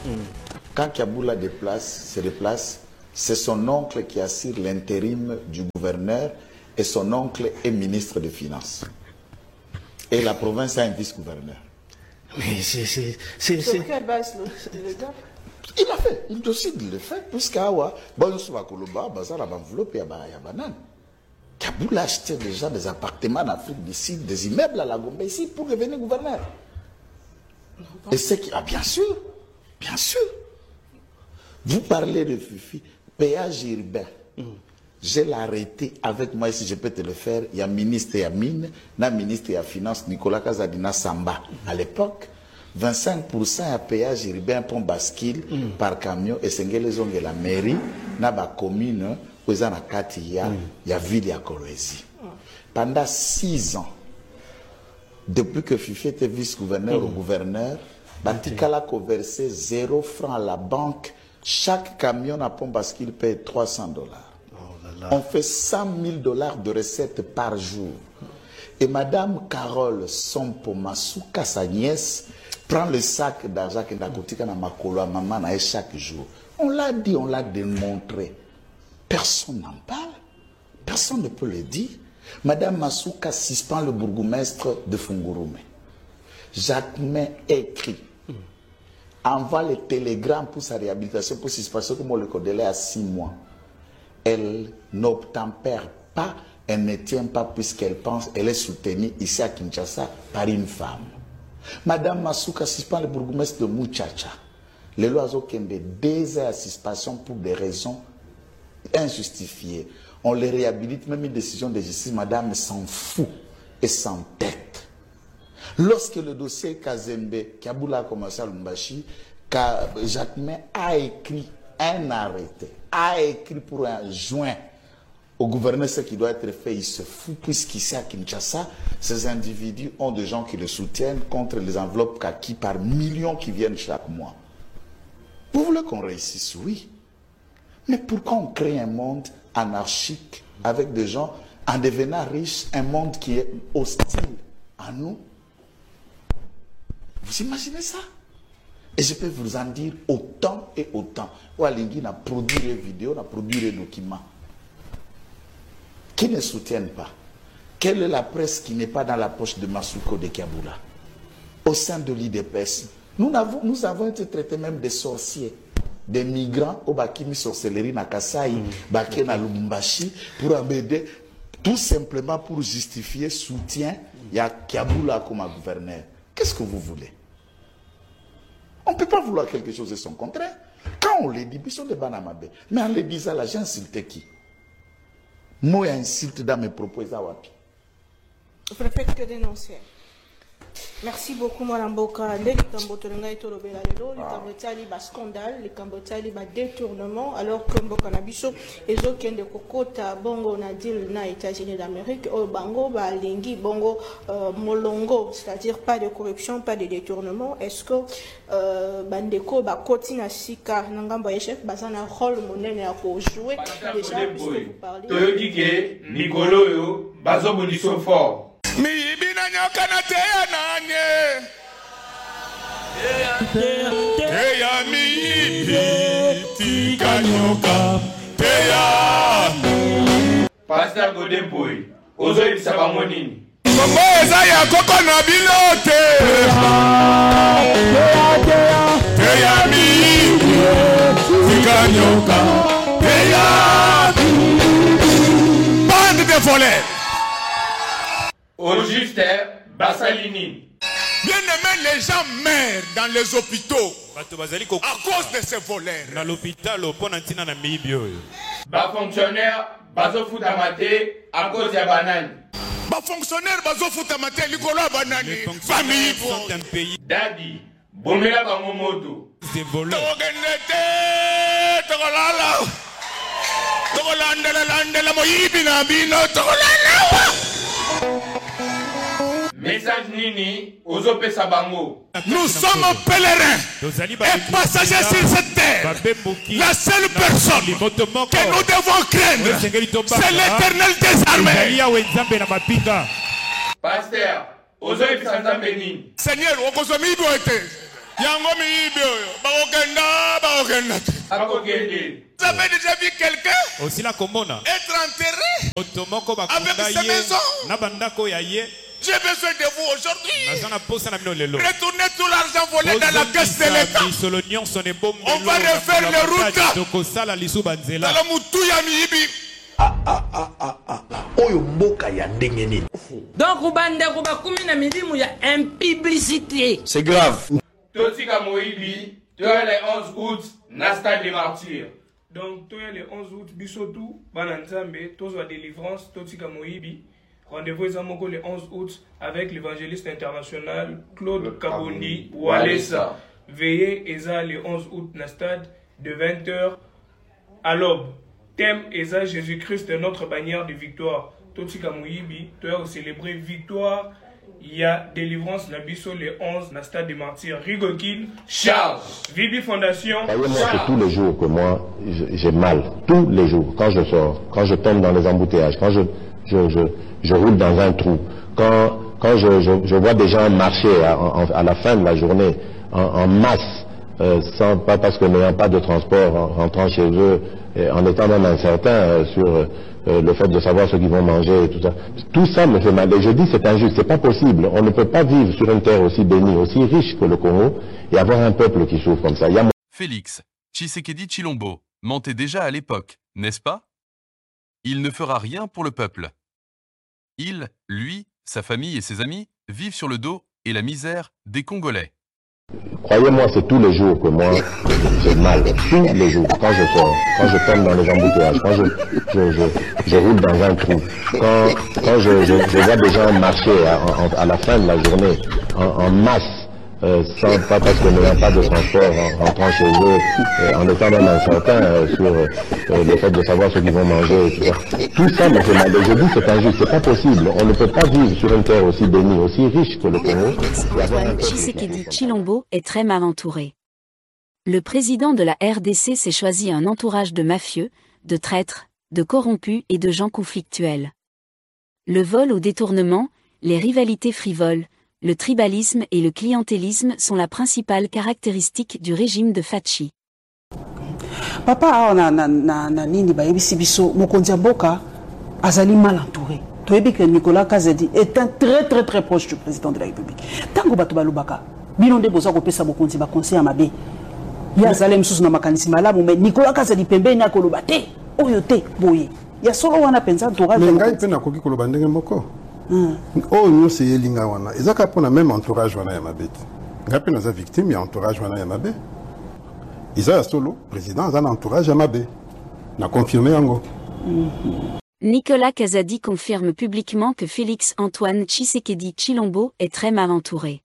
Quand Kiaboula se déplace, c'est son oncle qui assure l'intérim du gouverneur et son oncle est ministre des Finances. Et la province a un vice-gouverneur. Mais c'est... Sur quelle base le gars? Il a fait, il décide de le faire, puisqu'Awa, bon, sur la Koloba, ça va envelopper à Banane. Kaboul a acheté déjà des appartements en Afrique du Sud, des immeubles à la Gombe ici pour devenir gouverneur. Et c'est qui. Ah, bien sûr, bien sûr. Vous parlez de Fifi, péage urbain. Je l'ai arrêté avec moi, si je peux te le faire. Il y a ministre et Mine, il y a ministre et Finance, Nicolas Kazadina Samba. À l'époque, 25% à péage urbain pour bascule par camion et c'est la mairie, na ba commune, où il y a ville à Kolwezi. Pendant 6 ans, depuis que Fifi était vice-gouverneur au gouverneur, Batikala a versé 0 francs à la banque. Chaque camion à pont bascule paye $300. On fait $100,000 de recettes par jour. Et Madame Carole Sompo Masuka, sa nièce, prend le sac d'argent que Nakotika na makolo à maman chaque jour. On l'a dit, on l'a démontré. Personne n'en parle. Personne ne peut le dire. Madame Masuka suspend le bourgmestre de Fungurume. Jacquemin écrit, envoie le télégramme pour sa réhabilitation, pour suspension, comme on le connaît à 6 mois. Elle n'obtempère pas, elle ne tient pas puisqu'elle pense, elle est soutenue ici à Kinshasa par une femme. Madame Masuka suspend le bourgmestre de Muchacha. Le loiseau Kende, 2 heures à suspension pour des raisons injustifiées. On les réhabilite, même une décision de justice, madame s'en fout et s'entête. Lorsque le dossier Kazembe, Kiaboula a commencé à Lumbashi, Jacquemin a écrit un arrêté, a écrit pour un joint au gouverneur ce qui doit être fait, il se fout, puisqu'ici à Kinshasa, ces individus ont des gens qui le soutiennent contre les enveloppes kaki par millions qui viennent chaque mois. Vous voulez qu'on réussisse? Oui. Mais pourquoi on crée un monde anarchique avec des gens en devenant riches, un monde qui est hostile à nous? Vous imaginez ça? Et je peux vous en dire autant et autant. Oualingui a produit des vidéos, a produit des documents qui ne soutiennent pas. Quelle est la presse qui n'est pas dans la poche de Masuko de Kiaboula? Au sein de l'IDPS, nous avons été traités même des sorciers, des migrants au Bakimi sorcellerie na Kasai, Baké na Lubumbashi, pour embêter, tout simplement pour justifier soutien, il y a Kiaboula comme gouverneur. Qu'est-ce que vous voulez? On ne peut pas vouloir quelque chose et son contraire. Quand on les dit, ils sont des banamabé. Mais en les disant là, j'ai insulté qui? Moi, insulte dans mes propos. Le préfet que dénoncer. Merci beaucoup, Mme Boka. Les Cambotolanga et Tolobela, les Cambotali, bas scandale, les Cambotali, bas détournement, alors que Mboka Nabiso, et autres qui ont des kokota, bongo, nadil, na États-Unis d'Amérique, au bango, ba lingi, bongo, molongo, c'est-à-dire pas de corruption, pas de détournement. Est-ce que, bandeko, ba kotina sika, n'angamba chef, bazana rôle monnaie à jouer, déjà, puisque vous parlez. Toyodike, Nicolo, yo, bazo boniso fort. Mi ibina nyoka na teya nanye teya mi ibi tika nyoka teya Pasteur Godemboy, ozo ibisa bango nini? Kongo eza ya koko na bilote teya mi ibi tika nyoka teya bande de voleurs. Au juste, Bassalini. Bien aimé, les gens meurent dans les hôpitaux à cause de ces voleurs. Dans l'hôpital, Bas fonctionnaire, bazo foutamate à cause de banane. Bas fonctionnaire, bazo foutamate likolo banane. Famille sont un pays. Daddy, bomela bango moto. Des voleurs. Togolala. Togolandela moyibi na bino togolala. Message Nini, Ozope Sabango. Nous sommes pèlerins et passagers sur cette terre. La seule personne que nous devons craindre, c'est l'Éternel des armées. Pasteur, Ozope Sanzambeni. Seigneur, Okozomi doit être. Yango miibi oyo. Bakokenda. Vous avez déjà vu quelqu'un être enterré avec sa maison? J'ai besoin de vous aujourd'hui. Retournez tout l'argent volé dans la caisse de l'État. On va refaire les routes. Dans le Moutouya Miibi. Donc, il y a une publicité. C'est grave. Totika Moïbi, tu as les 11 août, Nasta des martyrs. Donc, tu as les 11 août, Bissotou, Bananzambe, Tozo délivrance, Totika Moïbi. Rendez-vous le 11 août avec l'évangéliste international Claude Kabondi Walesa. Veillez Eza le 11 août na stade de 20h à l'aube. Thème Eza Jésus-Christ notre bannière de victoire. Totika Moïbi, tu as célébré victoire. Il y a délivrance la biso le 11 na stade des martyrs. Rigokin Charles. Vibi Fondation. C'est tous les jours que moi j'ai mal. Tous les jours. Quand je sors, quand je tombe dans les embouteillages, quand je roule dans un trou. Quand je vois des gens marcher à la fin de la journée en masse, pas parce que n'ayant pas de transport, en rentrant chez eux, en étant même incertain sur le fait de savoir ce qu'ils vont manger et tout ça. Tout ça me fait mal. Et je dis c'est injuste, c'est pas possible. On ne peut pas vivre sur une terre aussi bénie, aussi riche que le Congo et avoir un peuple qui souffre comme ça. Félix Tshisekedi Tshilombo mentait déjà à l'époque, n'est-ce pas? Il ne fera rien pour le peuple. Il, lui, sa famille et ses amis vivent sur le dos et la misère des Congolais. Croyez-moi, c'est tous les jours que moi j'ai mal. Tous les jours. Quand je sors, quand je tombe dans les embouteillages, quand je roule dans un trou, quand je vois des gens marcher à la fin de la journée en masse, pas parce que n'ayant pas de transport, en rentrant chez eux, en étant même incertain sur le fait de savoir ce qu'ils vont manger et tout ça. Tout ça me fait mal. Et je dis c'est injuste, c'est pas possible. On ne peut pas vivre sur une terre aussi bénie, aussi riche que le Congo. Tshisekedi Tshilombo est très mal entouré. Le président de la RDC s'est choisi un entourage de mafieux, de traîtres, de corrompus et de gens conflictuels. Le vol au détournement, les rivalités frivoles, le tribalisme et le clientélisme sont la principale caractéristique du régime de Fachi. Papa na nini bayebisi biso mokonzi mboka azali mal entouré. Toyebi que Nicolas Kazadi est un très proche du président de la République. Tango bato balobaka bino nde boza kopesa mokonzi ba conseil ya mabe. Ya azali msusu na makanisi malamu mais Nicolas Kazadi pembeni akoloba te oyo te boye. Ya solo wana penza entourage. Ngai pe na koki koloba ndenge moko. Oh nous c'est yelinga wana ezaka pona même entourage wana ya mabeti ngapi naza victime ya entourage wana ya mabe isa solo président za entourage ya mabe na confirmer yango. Nicolas Kazadi confirme publiquement que Félix Antoine Tshisekedi Tshilombo est très mal entouré.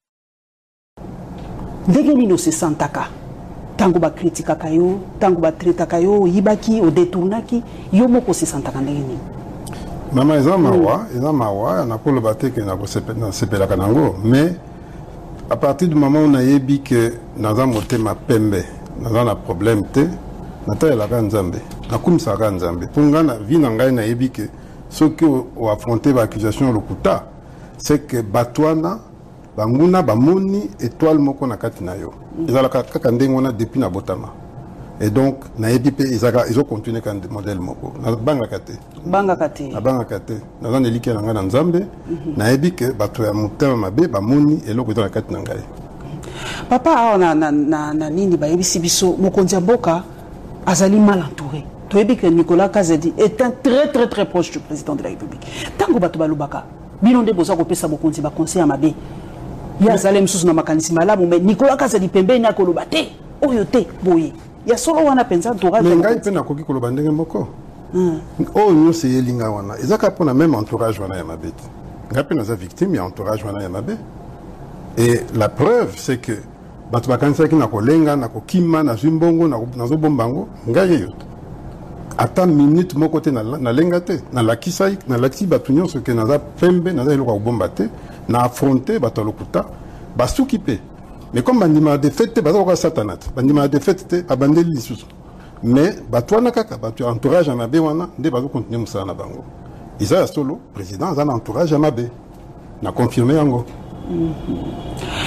Ndenge nino se santaka tango ba kritikaka yo tango ba traitaka yo yibaki o détournaki yo moko se santaka ndenge nini? Mama eza mawa na polo bateke na sepela kanango mais à partir du moment où on a yebi que naza motema pembe naza na problème te nata la nzambe na kumisa nzambe ponga na vie na ngai na yebi que ce que o affronter ba accusation lokuta c'est que batwana banguna bamoni étoile moko na kati na yo ezala kaka ndenge wana depuis na botama. Et donc, na EDP, ils ont continué comme modèle moko. Na bangakate. Bangakate. Na bangakate. Na zan elike na ngana nzambe. Na ebi ke bato ya mutema mabe ba moni eloko dans la kate na ngai. Papa na nini ba yebisi biso mokonzi mboka azali mal entouré. Toyebi que Nicolas Kazadi est un très proche du président de la République. Tango bato balobaka bino nde boza kopesa mokonzi ba conseil ya mabe. Ya azali msusu na makanisi malamu mais Nicolas Kazadi pembeni akoloba te oyo te boye. Ya solo wana penza entourage. Mais ngai pe na koki koloba ndenge moko. Oh nous c'est yelinga wana ezaka pona même entourage wana ya mabeti ngai pe naza victime ya entourage wana ya mabe. Et la preuve c'est que bato bakanisaki na kolenga na kokima na zimbongo na zobombango ngai yeyo ata minute moko te na lenga te na lakisai na lakisi bato nyonso ke naza pembe naza eloko ya kobomba te na affronter bato lokuta basuki pe. Mais comme bandima de fête, baza ko satanat. Bandima de fête abandeli lisusu. Mais batwana kaka batu entourage amabe wana nde bazo continuer musala na bango. Isa solo président za entourage amabe. Na confirmer yango.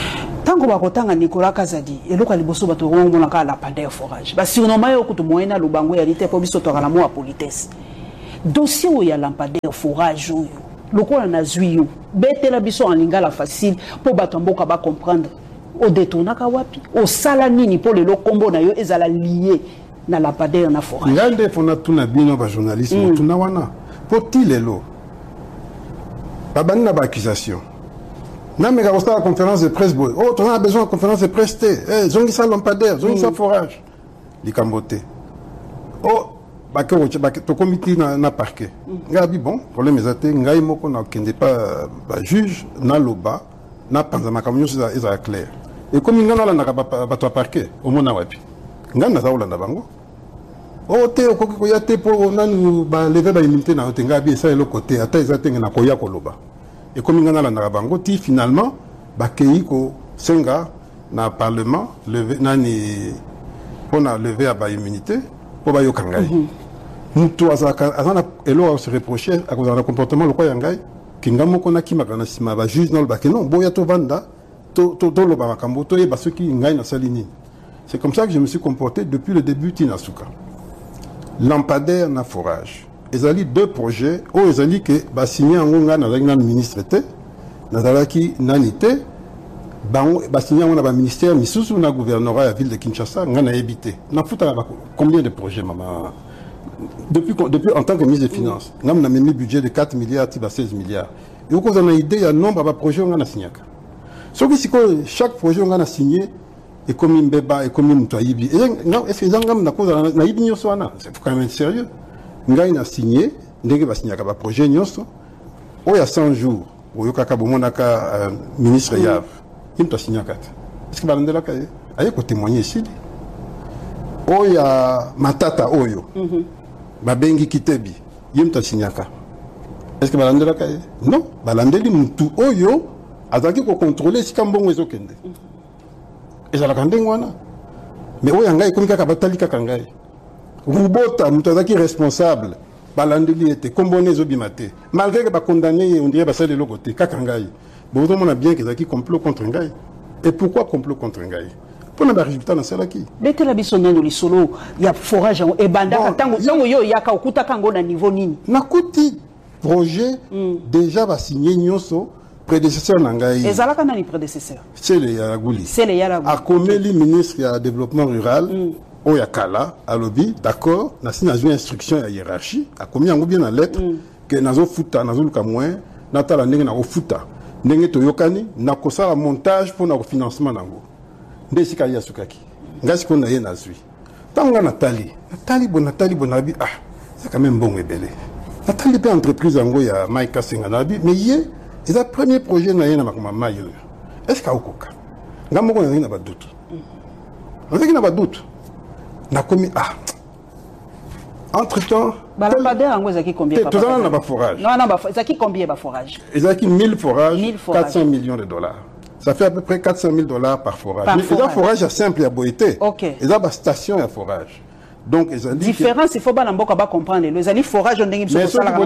tango bakotanga Nicolas Kazadi eloko liboso bato ngomona ka la pandeur forage ba surnommer yo kutu moyena lubango ya lite po biso to kala mo politesse dossier o ya lampadaire forage oyo lokola na zwiyo betela biso en lingala facile po bato mboka ba comprendre o détournaka wapi o sala nini po le kombo na yo ezala lié na lampadaire na forage ngande fona tuna bino ba journaliste tuna wana poti lelo babani na ba accusation na mega la conférence de presse boy oh tu as besoin de conférence de presse eh zongisa lampadaire zongisa forage likambote oh to comité na parquet ngabi bon problème ezate ngai moko na kende pas ba juge na loba na panza makamyo za clair et comme ngana la na ba to parquet au mona wapi ngana za olanda bango oh te ko ya te po nanu ba lever ba immunité na te ngabi ça le côté ata ezate na koya ko loba et comme ngana la na bango ti finalement ba kei ko senga na parlement lever nani on a levé à ba immunité pour ba yokangai mutu azana elo se reprocher à cause de comportement le quoi yangai kingamo kona kimakana sima ba juge non ba que non boya to vanda to lo ba makambo to yeba ceux qui ngai na salini. C'est comme ça que je me suis comporté depuis le début Tinasuka. Lampadaire na forage. Ezali deux projets o ezali que ba signé en ngonga na la ministre té na dalaki nanité ba signé on a ba ministère misusu na gouvernorat la ville de Kinshasa ngana habité. Na futa combien de projets maman depuis en tant que ministre des Finances, nous avons mis un budget de 4 milliards à 16 milliards. Et vous avez une idée, il y a un nombre de projets qu'on a signé. Chaque projet qu'on a signé est comme un bébé, est comme un moutoïbi. Est-ce que vous avez c'est quand même sérieux. Nous avons signé, nous avons signé un projet, il y a 100 jours, où il y a un ministre Yav, il a signé un 4. Est-ce que vous avez dit il y a témoigner ici? Il y a Matata Oyo. Babengi Kitebi, yemta signaka. Est-ce que balandela kaye? Non, balandeli mutu oyo azaki ko contrôler si kambongo ezokende. Ezala kandengo wana. Mais oyo ngai komika ka batali ka kangai. Rubota mutu azaki responsable balandeli était kombone ezobimate. Malgré que ba condamné on dirait ba sale le côté ka kangai. Bon on a bien que ezaki complot contre ngai. Et pourquoi complot contre ngai? Pour le résultat dans celle qui. Bête la bisonne dans les solos, il y a forage et banda tango yo yaka okuta kango na niveau nini. Na kuti projet déjà va signer nyoso prédécesseur nangai. Et zalaka na ni prédécesseur. C'est le Yaraguli. C'est le Yaraguli. A komeli ministre ya développement rural o yakala a lobby d'accord na signé une instruction ya hiérarchie a commis en bien na lettre que nazo futa nazo luka moins natala ndenge na futa ndenge to yokani na kosala montage pour na financement nango. Ndesika ya sukaki ngasi ko na ye na zui tanga Nathalie bonabi ah c'est quand même bon ebele Nathalie pe entreprise ngo ya Maika Senga nabi mais ye c'est le premier projet na ye na makoma mayo est-ce ka okoka ngamo ko na ba doute on a ba doute na komi ah entre temps lampadaire ngo zaki combien papa tout na ba forage non ba zaki combien ba forage zaki 1000 forages 400 millions de dollars. Ça fait à peu près 400 000 $ par forage. Mais les forage simple à Boïté. Ok. Ils ont une station à forage. Donc, ils ont dit. Différence, il faut pas comprendre. Les années forage, on a une station à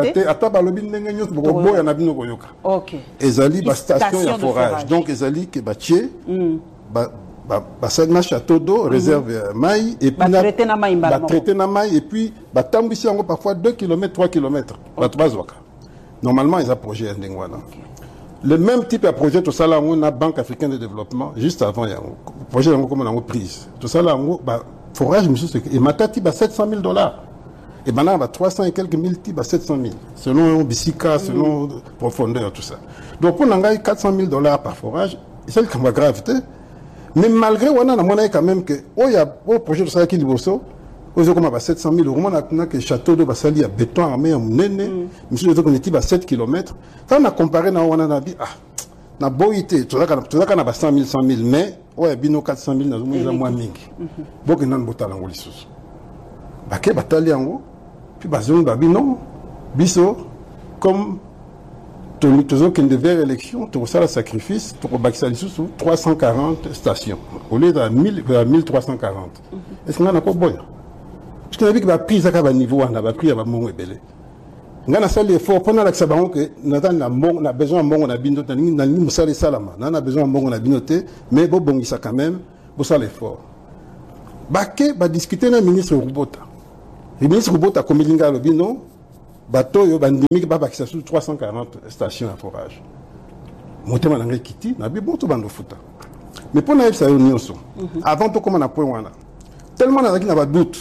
ok. Ils ont une station à forage. Donc, ils ont dit que Batié, Bassagna château d'eau, réserve maï, et puis traité na maï, et puis Batambissi parfois 2 km, 3 km. Normalement, ils ont un projet à Ndengwana. Le même type de projet, tout ça là, on a Banque africaine de développement, juste avant, il y a un projet comme on a prise. Tout ça là, forage, et Matati, 700 000 $. Et maintenant, 300 et quelques mille types, 700 000. Selon Bissika, selon profondeur, tout ça. Donc, on a 400 000 $ par forage, c'est le cas gravité. Mais malgré, on a quand même que, il y a un projet de ça qui est libre. Aux comme à 700 000 €, on a que château de Bassali à béton armé en Néné, monsieur le on était à 7 km. Quand on a comparé, on a dit, ah, na boité, tout ça, on a 100 000, mais, ouais, bino 400 000, on a moins mingi. Bon, on a un botal en Oulissus. Baké, batali en haut, puis bazon, non, biso, comme, toujours qu'il devait élection, tout ça, le sacrifice, pour Baksali sous 340 stations, au lieu de 1340. Est-ce qu'on a encore bon? Parce que la vie qui va pris à niveau, on a pris à mon ébélé. ngana sali effort pendant la sabango que na besoin mbongo na bino na ni musali salama na besoin mbongo na bino te mais bo bongisa quand même bo sala effort bake ba discuter na ministre Rubota le ministre Rubota komilinga lo bino bato yo bandimi ba bakisa sur 340 stations à forage motema na kiti na bi bon to bando futa mais pour na ça yo nyonso avant to comment na point wana tellement na ba doute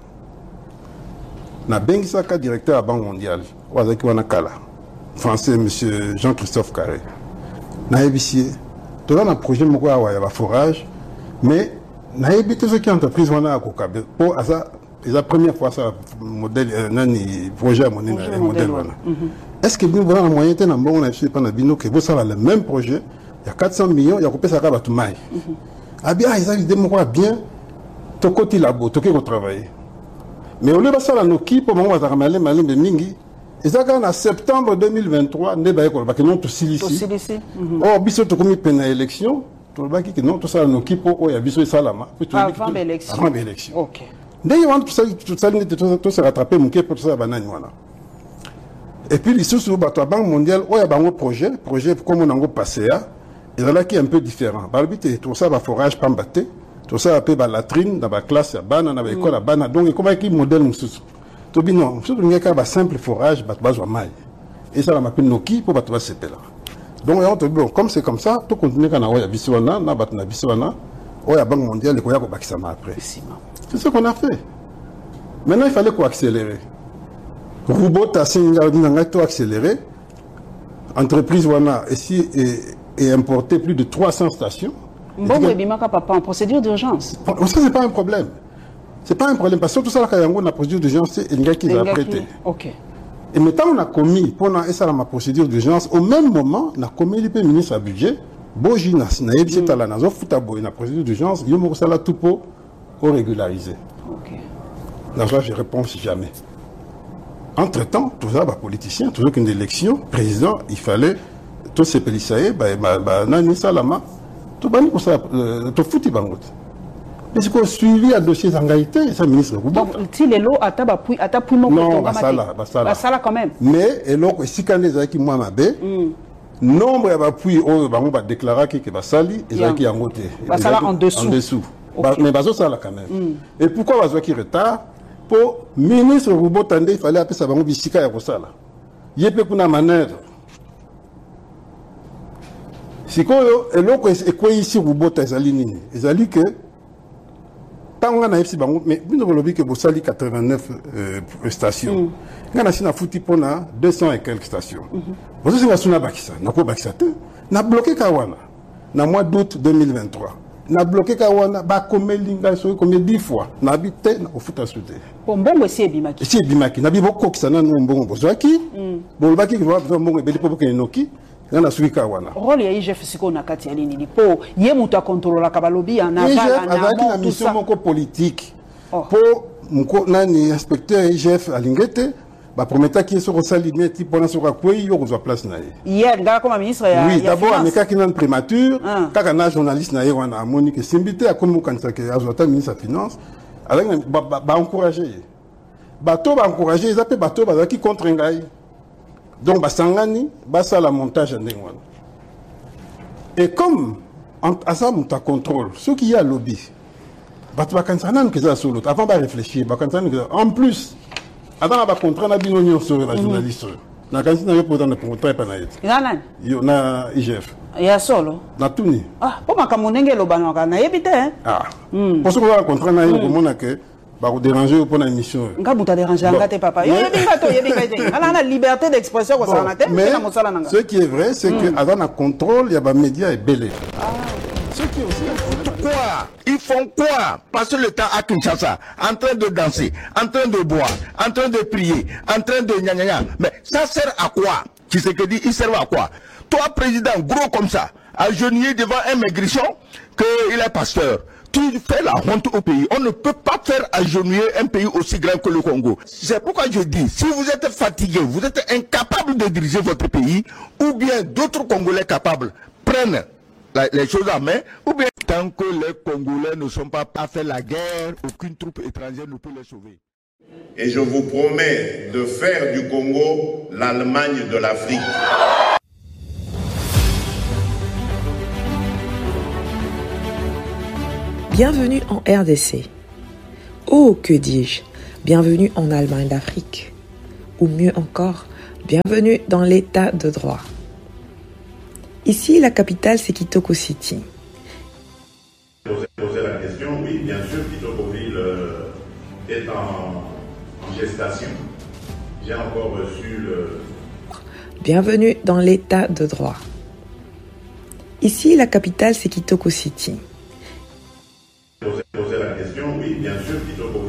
na bengisaka directeur à Banque mondiale wazaki wana kala français monsieur Jean-Christophe Carré na ebisie to na projet moko ya ba forage mais na ebité ce qui entreprise wana akokabe pour asa la première fois ça modèle nani projet modèle wana est-ce que nous voilà moyen de na mbongo na biso pana bino que vous ça le même projet il y a 400 millions il y a kopesa ka batu mai abia ils avaient des moko bien to côté labo to ko travailler mais au lieu de ça, nos équipes, pour moi, mingi, ils ont en septembre 2023, ne ba ko ba que non to silisi. Oh, biso to komi pena élection, to ba ki non to ça nos équipes o ya biso salama. Avant l'élection. Avant l'élection. OK. Dès ils vont tout ça tout se rattraper mon pour ça banane voilà. Et puis les sous ba to Banque mondiale, o ya bango projet comme on a passé à, il là qui est un peu différent. Ba bité tout ça va forage pambaté. Tout ça appelle la latrine dans la classe, dans l'école, donc comment est-ce modèle mususu? To bi non, mususu n'y a qu'un simple forage, bat bazo maille. Et ça la m'appelle Noki pour bat bazo là. Donc on te bon, comme c'est comme ça, tout continue quand on a biswana, na bat na biswana, on a Banque mondiale, on a ko bakisama après. C'est ce qu'on a fait. Maintenant il fallait quoi accélérer. Rubota singa n'a tout accéléré. Entreprise wana ici et importé plus de 300 stations. Bon, oui, papa, en procédure d'urgence. Ça, c'est pas un problème. C'est pas un problème. Parce que tout ça, là, quand il y a une procédure d'urgence, c'est un gars qui l'a prêté. OK. Et maintenant, on a commis, pendant ça, ma procédure d'urgence, au même moment, on a commis le ministre à budget, Boji, na yebisi tala na zo futabo, na procédure d'urgence, il y a ça tout pour régulariser. OK. Dans ça, je réponds si jamais. Entre-temps, tout ça, politicien, toujours qu'une élection, président, il fallait, tous ces pélissaïs, nani salama, tout bani pour ça, tout fouti bangot. Mais c'est qu'on suivi un dossier d'engagité, c'est le ministre Rouba. Donc, si les lots à tapouille, non, basala quand même. Mais, et donc, si quand les qui moi m'abé, nombre d'appui, on va déclarer que basali, et qui en côté. Basala en dessous. En dessous. Mais baso ça là quand même. Et pourquoi baso qui retard? Pour ministre Rouba Tande, il fallait appeler ça bango bisika ya kosala. Yépe kuna manœuvre. Si quoi, et l'autre est quoi ici Rouba ezali nini? Ezali que tant on a ici bango, mais nous avons dit que vous sali 89 stations. On a ici na fouti pona 200 et quelques stations. Vous savez que na bakisa, na ko bakisa te, na bloqué Kawana. Na mois d'août 2023. Na bloqué Kawana, ba komelinga so combien 10 fois. Na habité na ofuta souté. Bon bongo c'est bimaki. C'est bimaki. Na biboko kisana no mbongo bozaki. Bon baki ki va mbongo ebeli popo ke noki. Na suika wana. Rôle ya IGF siko na kati ya nini po ye muta contrôler ka balobi en aval avec la mission moko politique. Po mko nani inspecteur IGF alingete ba prometa ki so sali meti pona so ka kwei yo ko place na ye. Hier ngala comme ministre ya. Oui, d'abord ameka ki nan prémature, kaka na journaliste na ye wana amoni que simbité a comme kanisa ke azota ministre des finances avec ba encourager. Bato ba encourager, ils appellent bato ba ki contre ngai. Donc, Basangani, ça la montage en Dengwan. Et comme, à ça, on contrôle, ceux qui y a lobby, avant de réfléchir, en plus, avant de contrat, on a bien union sur la journaliste. On a IGF. Il y a solo. Na tuni. Ah, pour ma camonenge lo banaka na yebite hein. Ah. Pour ce qu'on a contrat na yo komona que ba déranger pour la mission. Nga buta déranger ngate papa. Yo yebinga to yebinga. Ala na liberté d'expression ko ça na te. Mais ce qui est vrai c'est que avant un contrôle, il y a ba médias et belé. Ah. Ce qui est aussi quoi? Ils font quoi? Passer le temps à Kinshasa, en train de danser, en train de boire, en train de prier, en train de gna gna gna. Mais ça sert à quoi? Qui c'est que dit, il sert à quoi? Toi, président, gros comme ça, agenouillé devant un maigrichon, qu'il est pasteur. Tu fais la honte au pays. On ne peut pas faire agenouiller un pays aussi grand que le Congo. C'est pourquoi je dis, si vous êtes fatigué, vous êtes incapable de diriger votre pays, ou bien d'autres Congolais capables prennent les choses en main, ou bien tant que les Congolais ne sont pas à faire la guerre, aucune troupe étrangère ne peut les sauver. Et je vous promets de faire du Congo l'Allemagne de l'Afrique. Bienvenue en RDC. Oh, que dis-je, bienvenue en Allemagne d'Afrique. Ou mieux encore, bienvenue dans l'état de droit. Ici, la capitale, c'est Kitoko City. Poser la question, oui, bien sûr, Kitokoville est en gestation. J'ai encore reçu le... Bienvenue dans l'état de droit. Ici, la capitale, c'est Kitoko City. Poser la question, oui, bien sûr, Kitoko